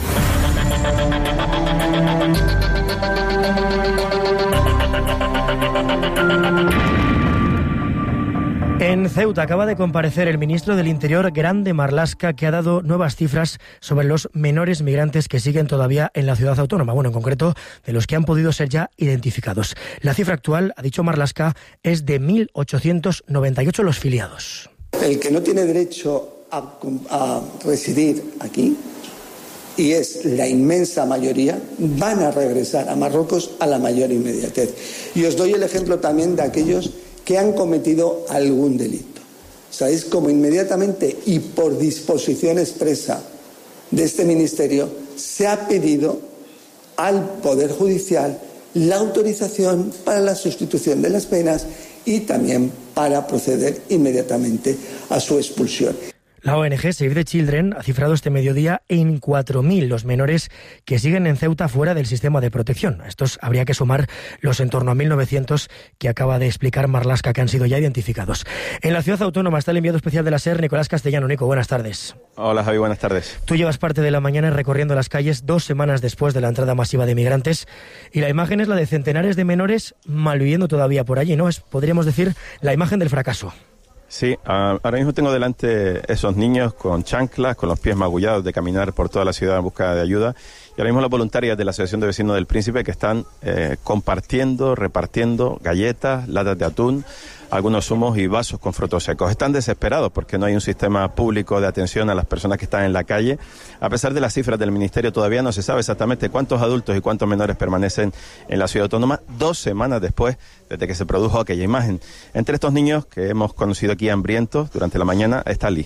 En Ceuta acaba de comparecer el ministro del Interior, Grande Marlaska, que ha dado nuevas cifras sobre los menores migrantes que siguen todavía en la ciudad autónoma, bueno, en concreto de los que han podido ser ya identificados. La cifra actual, ha dicho Marlaska, es de mil ochocientos noventa y ocho los filiados.
El que no tiene derecho a, a residir aquí, y es la inmensa mayoría, van a regresar a Marruecos a la mayor inmediatez. Y os doy el ejemplo también de aquellos que han cometido algún delito. ¿Sabéis cómo inmediatamente y por disposición expresa de este ministerio se ha pedido al Poder Judicial la autorización para la sustitución de las penas y también para proceder inmediatamente a su expulsión?
La O N G Save the Children ha cifrado este mediodía en cuatro mil los menores que siguen en Ceuta fuera del sistema de protección. A estos habría que sumar los en torno a mil novecientos que acaba de explicar Marlaska, que han sido ya identificados. En la ciudad autónoma está el enviado especial de la SER, Nicolás Castellano. Nico, buenas tardes.
Hola, Javi, buenas tardes.
Tú llevas parte de la mañana recorriendo las calles dos semanas después de la entrada masiva de migrantes y la imagen es la de centenares de menores malviviendo todavía por allí, ¿no? Es, podríamos decir, la imagen del fracaso.
Sí, uh, ahora mismo tengo delante esos niños con chanclas, con los pies magullados de caminar por toda la ciudad en busca de ayuda y ahora mismo las voluntarias de la Asociación de Vecinos del Príncipe que están eh, compartiendo, repartiendo galletas, latas de atún, algunos zumos y vasos con frutos secos. Están desesperados porque no hay un sistema público de atención a las personas que están en la calle. A pesar de las cifras del Ministerio, todavía no se sabe exactamente cuántos adultos y cuántos menores permanecen en la ciudad autónoma dos semanas después desde que se produjo aquella imagen. Entre estos niños que hemos conocido aquí hambrientos durante la mañana está Ali.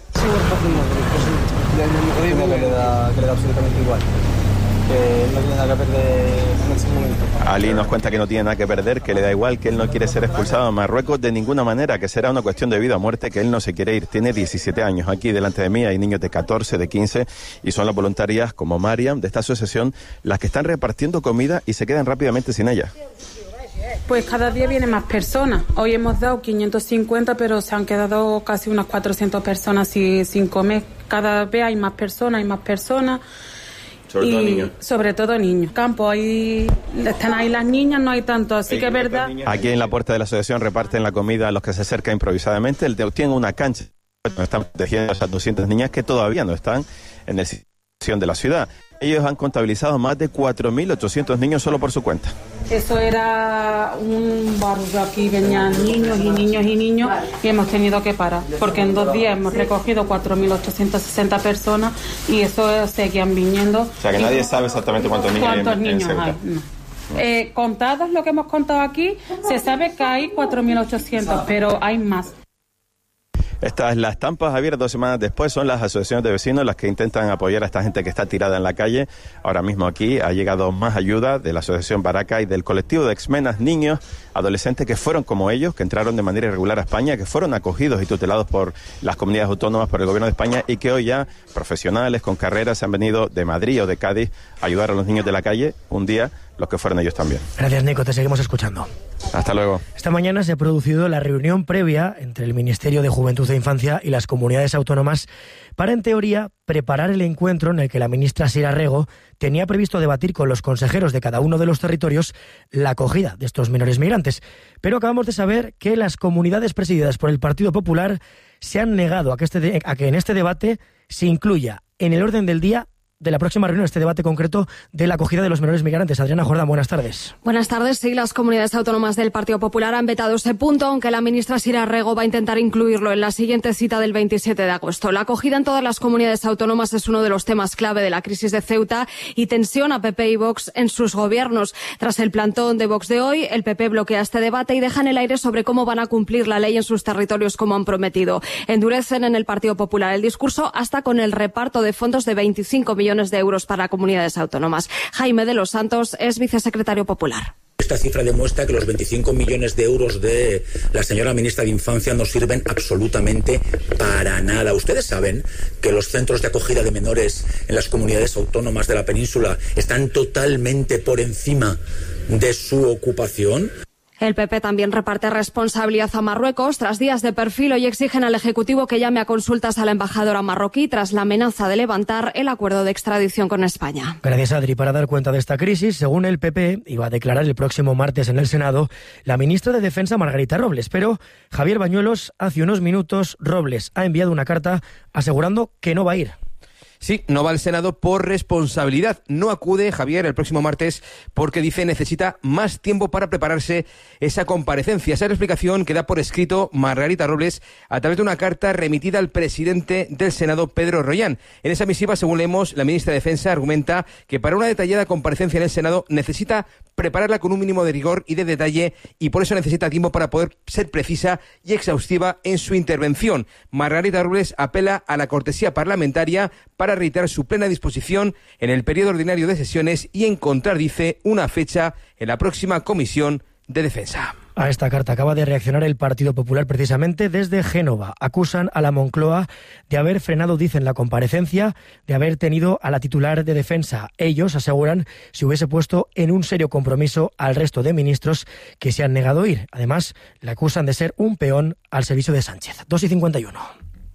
Que le da, que le da absolutamente igual. Que no tiene nada que perder en ese momento.
Ali nos cuenta que no tiene nada que perder, que le da igual, que él no quiere ser expulsado a Marruecos de ninguna manera, que será una cuestión de vida o muerte, que él no se quiere ir. Tiene diecisiete años. Aquí delante de mí hay niños de catorce, de quince, y son las voluntarias como Mariam de esta asociación las que están repartiendo comida y se quedan rápidamente sin ella.
Pues cada día vienen más personas. Hoy hemos dado quinientos cincuenta, pero se han quedado casi unas cuatrocientas personas sin, sin comer. Cada vez hay más personas, hay más personas.
Sobre
y
todo niños.
Sobre todo niños. Campo, ahí están ahí las niñas, no hay tanto, así que es verdad.
Aquí en la puerta de la asociación reparten la comida a los que se acercan improvisadamente. El de tiene una cancha donde están protegiendo a esas doscientas niñas que todavía no están en el situación de la ciudad. Ellos han contabilizado más de cuatro mil ochocientos niños solo por su cuenta.
Eso era un barrio, aquí venían niños y niños y niños y hemos tenido que parar, porque en dos días hemos recogido cuatro mil ochocientas sesenta personas y eso seguían viniendo.
O sea que nadie sabe exactamente cuántos niños
¿Cuántos
hay en,
niños
en Ceuta.
hay? No. Eh, contados lo que hemos contado aquí, se sabe que hay cuatro mil ochocientos, pero hay más.
Estas, las estampas, Javier, dos semanas después, son las asociaciones de vecinos las que intentan apoyar a esta gente que está tirada en la calle. Ahora mismo aquí ha llegado más ayuda de la Asociación Baraka y del colectivo de exmenas, niños, adolescentes que fueron como ellos, que entraron de manera irregular a España, que fueron acogidos y tutelados por las comunidades autónomas, por el gobierno de España, y que hoy ya profesionales con carreras se han venido de Madrid o de Cádiz a ayudar a los niños de la calle, un día los que fueron ellos también.
Gracias, Nico, te seguimos escuchando.
Hasta luego.
Esta mañana se ha producido la reunión previa entre el Ministerio de Juventud e Infancia y las comunidades autónomas para, en teoría, preparar el encuentro en el que la ministra Sira Rego tenía previsto debatir con los consejeros de cada uno de los territorios la acogida de estos menores migrantes. Pero acabamos de saber que las comunidades presididas por el Partido Popular se han negado a que, este, a que en este debate se incluya en el orden del día de la próxima reunión, este debate concreto de la acogida de los menores migrantes. Adriana Jordán, buenas tardes.
Buenas tardes. Sí, las comunidades autónomas del Partido Popular han vetado ese punto, aunque la ministra Sira Rego va a intentar incluirlo en la siguiente cita del veintisiete de agosto. La acogida en todas las comunidades autónomas es uno de los temas clave de la crisis de Ceuta y tensión a P P y Vox en sus gobiernos. Tras el plantón de Vox de hoy, el P P bloquea este debate y deja en el aire sobre cómo van a cumplir la ley en sus territorios como han prometido. Endurecen en el Partido Popular el discurso hasta con el reparto de fondos de veinticinco millones de euros para comunidades autónomas. Jaime de los Santos es vicesecretario popular.
Esta cifra demuestra que los veinticinco millones de euros de la señora ministra de Infancia no sirven absolutamente para nada. Ustedes saben que los centros de acogida de menores en las comunidades autónomas de la península están totalmente por encima de su ocupación.
El P P también reparte responsabilidad a Marruecos. Tras días de perfil, hoy exigen al Ejecutivo que llame a consultas a la embajadora marroquí tras la amenaza de levantar el acuerdo de extradición con España.
Gracias, Adri. Para dar cuenta de esta crisis, según el P P, iba a declarar el próximo martes en el Senado la ministra de Defensa, Margarita Robles. Pero Javier Bañuelos, hace unos minutos, Robles ha enviado una carta asegurando que no va a ir.
Sí, no va al Senado por responsabilidad. No acude, Javier, el próximo martes porque dice necesita más tiempo para prepararse esa comparecencia. Esa es la explicación que da por escrito Margarita Robles a través de una carta remitida al presidente del Senado, Pedro Rollán. En esa misiva, según leemos, la ministra de Defensa argumenta que para una detallada comparecencia en el Senado necesita prepararla con un mínimo de rigor y de detalle y por eso necesita tiempo para poder ser precisa y exhaustiva en su intervención. Margarita Robles apela a la cortesía parlamentaria para reiterar su plena disposición en el periodo ordinario de sesiones y encontrar, dice, una fecha en la próxima Comisión de Defensa.
A esta carta acaba de reaccionar el Partido Popular precisamente desde Génova. Acusan a la Moncloa de haber frenado, dicen, la comparecencia, de haber tenido a la titular de Defensa. Ellos aseguran si hubiese puesto en un serio compromiso al resto de ministros que se han negado a ir. Además, le acusan de ser un peón al servicio de Sánchez. dos y cincuenta y uno.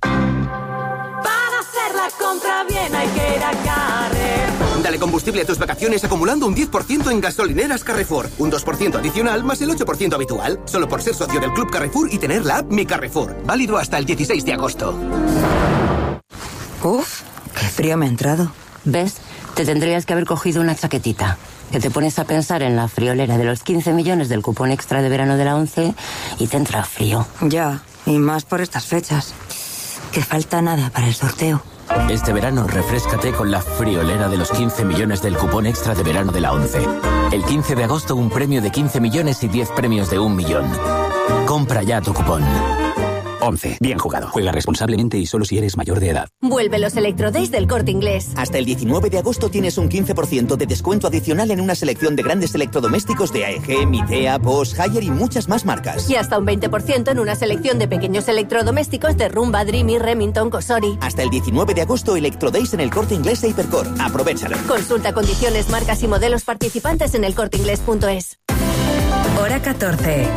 Compra bien, hay que ir a Carrefour. Dale combustible a tus vacaciones acumulando un diez por ciento en gasolineras Carrefour. Un dos por ciento adicional más el ocho por ciento habitual. Solo por ser socio del Club Carrefour y tener la app Mi Carrefour. Válido hasta el dieciséis de agosto.
Uf, qué frío me ha entrado. ¿Ves? Te tendrías que haber cogido una chaquetita. Que te pones a pensar en la friolera de los quince millones del cupón extra de verano de la ONCE y te entra frío.
Ya, y más por estas fechas. Que falta nada para el sorteo.
Este verano refréscate con la friolera de los quince millones del cupón extra de verano de la ONCE. El quince de agosto un premio de quince millones y diez premios de un millón. Compra ya tu cupón.
ONCE. Bien jugado. Juega responsablemente y solo si eres mayor de edad.
Vuelve los Electrodays del Corte Inglés.
Hasta el diecinueve de agosto tienes un quince por ciento de descuento adicional en una selección de grandes electrodomésticos de A E G, Midea, Bosch, Haier y muchas más marcas.
Y hasta un veinte por ciento en una selección de pequeños electrodomésticos de Rumba, Dreamy, Remington, Cosori.
Hasta el diecinueve de agosto, Electrodays en el Corte Inglés e Hipercor. Aprovéchalo.
Consulta condiciones, marcas y modelos participantes en el corte inglés punto es.
Hora catorce.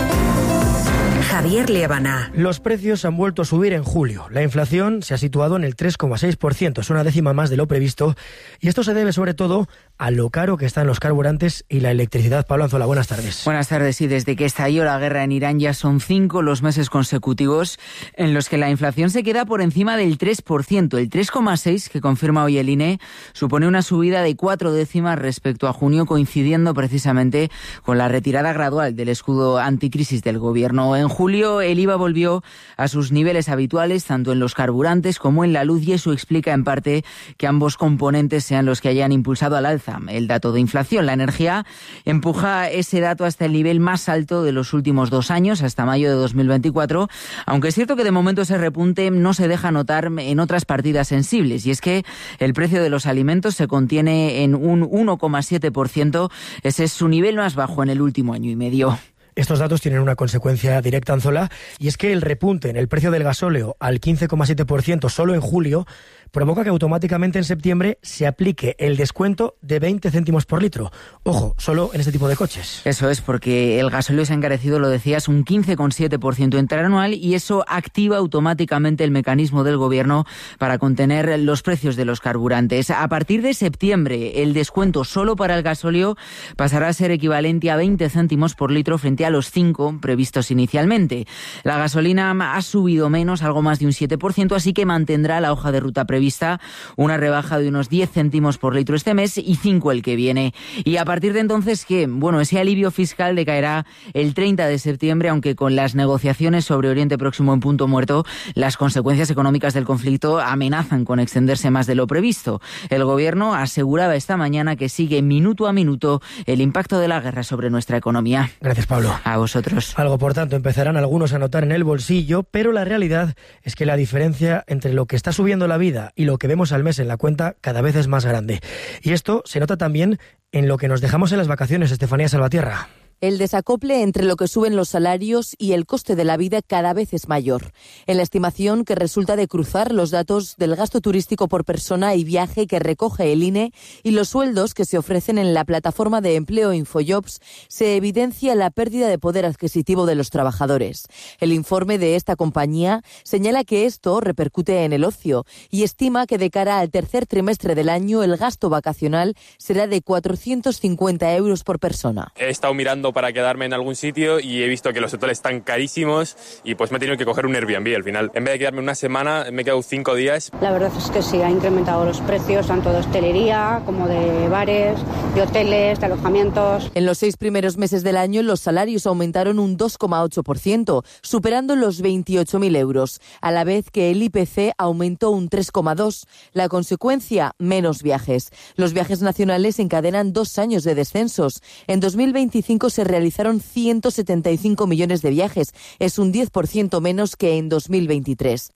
Javier Liébana.
Los precios han vuelto a subir en julio. La inflación se ha situado en el tres coma seis por ciento, es una décima más de lo previsto, y esto se debe sobre todo a lo caro que están los carburantes y la electricidad. Pablo Anzola, buenas tardes.
Buenas tardes. Y desde que estalló la guerra en Irán ya son cinco los meses consecutivos en los que la inflación se queda por encima del tres por ciento. El tres coma seis por ciento que confirma hoy el I N E supone una subida de cuatro décimas respecto a junio, coincidiendo precisamente con la retirada gradual del escudo anticrisis del gobierno. En julio el I V A volvió a sus niveles habituales tanto en los carburantes como en la luz, y eso explica en parte que ambos componentes sean los que hayan impulsado al alza el dato de inflación. La energía empuja ese dato hasta el nivel más alto de los últimos dos años, hasta mayo de dos mil veinticuatro, aunque es cierto que de momento ese repunte no se deja notar en otras partidas sensibles, y es que el precio de los alimentos se contiene en un uno coma siete por ciento, ese es su nivel más bajo en el último año y medio.
Estos datos tienen una consecuencia directa, Anzola, y es que el repunte en el precio del gasóleo al quince coma siete por ciento solo en julio provoca que automáticamente en septiembre se aplique el descuento de veinte céntimos por litro. Ojo, solo en este tipo de coches.
Eso es, porque el gasóleo se ha encarecido, lo decías, un quince coma siete por ciento interanual, y eso activa automáticamente el mecanismo del gobierno para contener los precios de los carburantes. A partir de septiembre, el descuento solo para el gasóleo pasará a ser equivalente a veinte céntimos por litro frente a los cinco previstos inicialmente. La gasolina ha subido menos, algo más de un siete por ciento, así que mantendrá la hoja de ruta prevista vista una rebaja de unos diez céntimos por litro este mes y cinco el que viene. Y a partir de entonces, que bueno, ese alivio fiscal decaerá el treinta de septiembre, aunque con las negociaciones sobre Oriente Próximo en punto muerto, las consecuencias económicas del conflicto amenazan con extenderse más de lo previsto. El gobierno aseguraba esta mañana que sigue minuto a minuto el impacto de la guerra sobre nuestra economía.
Gracias, Pablo.
A vosotros.
Algo, por tanto, empezarán algunos a notar en el bolsillo, pero la realidad es que la diferencia entre lo que está subiendo la vida y lo que vemos al mes en la cuenta cada vez es más grande. Y esto se nota también en lo que nos dejamos en las vacaciones, Estefanía Salvatierra.
El desacople entre lo que suben los salarios y el coste de la vida cada vez es mayor. En la estimación que resulta de cruzar los datos del gasto turístico por persona y viaje que recoge el I N E y los sueldos que se ofrecen en la plataforma de empleo InfoJobs, se evidencia la pérdida de poder adquisitivo de los trabajadores. El informe de esta compañía señala que esto repercute en el ocio y estima que de cara al tercer trimestre del año el gasto vacacional será de cuatrocientos cincuenta euros por persona.
He estado mirando para quedarme en algún sitio y he visto que los hoteles están carísimos y pues me he tenido que coger un Airbnb al final. En vez de quedarme una semana, me he quedado cinco días.
La verdad es que sí, ha incrementado los precios tanto de hostelería como de bares, de hoteles, de alojamientos.
En los seis primeros meses del año los salarios aumentaron un dos coma ocho por ciento, superando los veintiocho mil euros, a la vez que el I P C aumentó un tres coma dos por ciento. La consecuencia, menos viajes. Los viajes nacionales encadenan dos años de descensos. En dos mil veinticinco se realizaron ciento setenta y cinco millones de viajes. Es un diez por ciento menos que en dos mil veintitrés.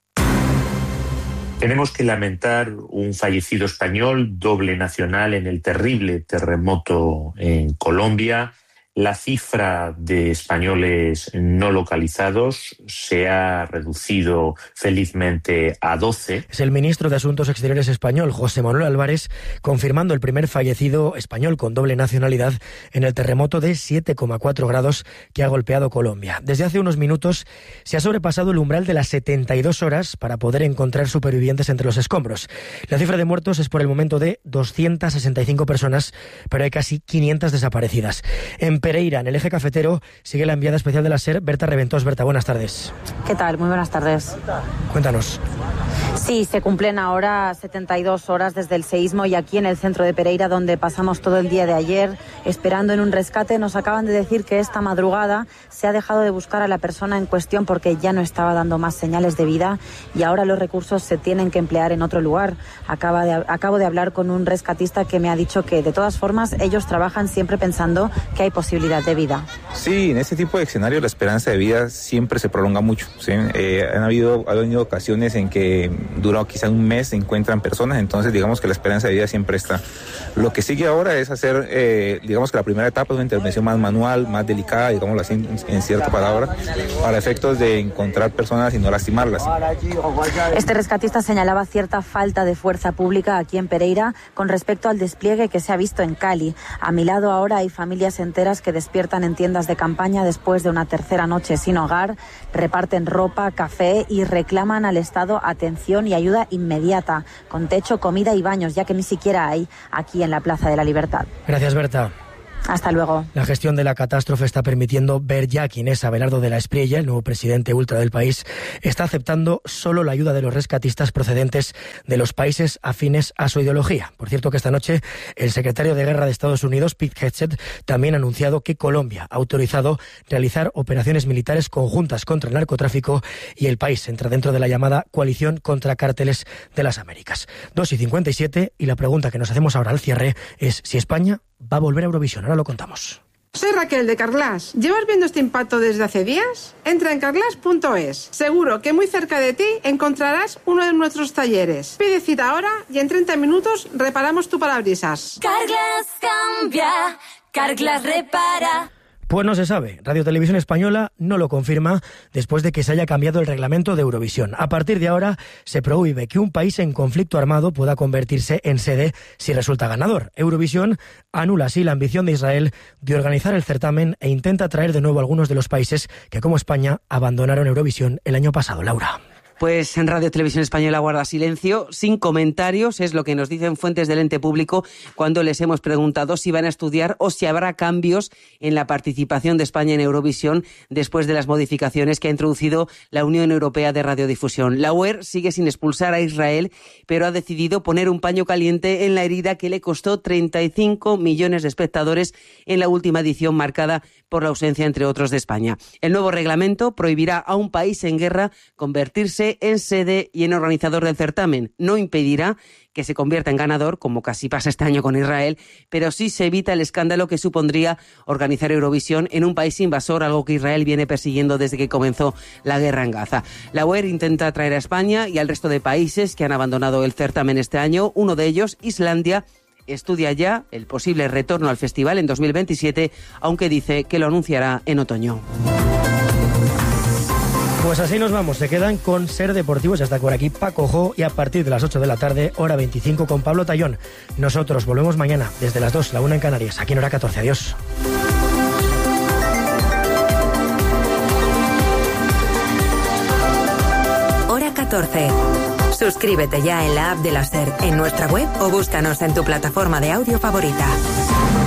Tenemos que lamentar un fallecido español, doble nacional en el terrible terremoto en Colombia. La cifra de españoles no localizados se ha reducido felizmente a doce.
Es el ministro de Asuntos Exteriores español, José Manuel Álvarez, confirmando el primer fallecido español con doble nacionalidad en el terremoto de siete coma cuatro grados que ha golpeado Colombia. Desde hace unos minutos se ha sobrepasado el umbral de las setenta y dos horas para poder encontrar supervivientes entre los escombros. La cifra de muertos es por el momento de doscientas sesenta y cinco personas, pero hay casi quinientas desaparecidas. En Pereira, en el eje cafetero, sigue la enviada especial de la SER, Berta Reventós. Berta, buenas tardes.
¿Qué tal? Muy buenas tardes.
Cuéntanos.
Sí, se cumplen ahora setenta y dos horas desde el seísmo y aquí en el centro de Pereira, donde pasamos todo el día de ayer esperando en un rescate, nos acaban de decir que esta madrugada se ha dejado de buscar a la persona en cuestión porque ya no estaba dando más señales de vida y ahora los recursos se tienen que emplear en otro lugar. Acaba de, acabo de hablar con un rescatista que me ha dicho que de todas formas ellos trabajan siempre pensando que hay posibilidad de vida.
Sí, en este tipo de escenarios la esperanza de vida siempre se prolonga mucho, ¿sí? Eh, han habido, ha habido ocasiones en que durado quizá un mes se encuentran personas, entonces digamos que la esperanza de vida siempre está. Lo que sigue ahora es hacer, eh, digamos que la primera etapa es una intervención más manual, más delicada, digámoslo así en, en cierta palabra, para efectos de encontrar personas y no lastimarlas.
Este rescatista señalaba cierta falta de fuerza pública aquí en Pereira con respecto al despliegue que se ha visto en Cali. A mi lado ahora hay familias enteras que despiertan en tiendas de campaña después de una tercera noche sin hogar, reparten ropa, café y reclaman al Estado atención y ayuda inmediata, con techo, comida y baños, ya que ni siquiera hay aquí en la Plaza de la Libertad.
Gracias, Berta.
Hasta luego.
La gestión de la catástrofe está permitiendo ver ya quién es Abelardo de la Espriella, el nuevo presidente ultra del país, está aceptando solo la ayuda de los rescatistas procedentes de los países afines a su ideología. Por cierto que esta noche el secretario de Guerra de Estados Unidos, Pete Hegseth, también ha anunciado que Colombia ha autorizado realizar operaciones militares conjuntas contra el narcotráfico y el país entra dentro de la llamada coalición contra cárteles de las Américas. dos y cincuenta y siete y la pregunta que nos hacemos ahora al cierre es si España va a volver a Eurovisión. Ahora lo contamos.
Soy Raquel de Carglass. ¿Llevas viendo este impacto desde hace días? Entra en carglass punto es. Seguro que muy cerca de ti encontrarás uno de nuestros talleres. Pide cita ahora y en treinta minutos reparamos tu parabrisas.
Carglass cambia, Carglass repara.
Pues no se sabe. Radio Televisión Española no lo confirma después de que se haya cambiado el reglamento de Eurovisión. A partir de ahora se prohíbe que un país en conflicto armado pueda convertirse en sede si resulta ganador. Eurovisión anula así la ambición de Israel de organizar el certamen e intenta traer de nuevo a algunos de los países que, como España, abandonaron Eurovisión el año pasado. Laura.
Pues en Radio Televisión Española guarda silencio, sin comentarios, es lo que nos dicen fuentes del ente público cuando les hemos preguntado si van a estudiar o si habrá cambios en la participación de España en Eurovisión después de las modificaciones que ha introducido la Unión Europea de Radiodifusión. La U E R sigue sin expulsar a Israel, pero ha decidido poner un paño caliente en la herida que le costó treinta y cinco millones de espectadores en la última edición marcada por la ausencia, entre otros, de España. El nuevo reglamento prohibirá a un país en guerra convertirse en sede y en organizador del certamen. No impedirá que se convierta en ganador, como casi pasa este año con Israel, pero sí se evita el escándalo que supondría organizar Eurovisión en un país invasor, algo que Israel viene persiguiendo desde que comenzó la guerra en Gaza. La U E R intenta atraer a España y al resto de países que han abandonado el certamen este año. Uno de ellos, Islandia, estudia ya el posible retorno al festival en dos mil veintisiete, aunque dice que lo anunciará en otoño.
Pues así nos vamos, se quedan con Ser Deportivos, hasta por aquí Paco Jo y a partir de las ocho de la tarde, hora veinticinco con Pablo Tallón. Nosotros volvemos mañana desde las dos, la una en Canarias, aquí en hora catorce. Adiós.
Hora catorce. Suscríbete ya en la app de la SER, en nuestra web o búscanos en tu plataforma de audio favorita.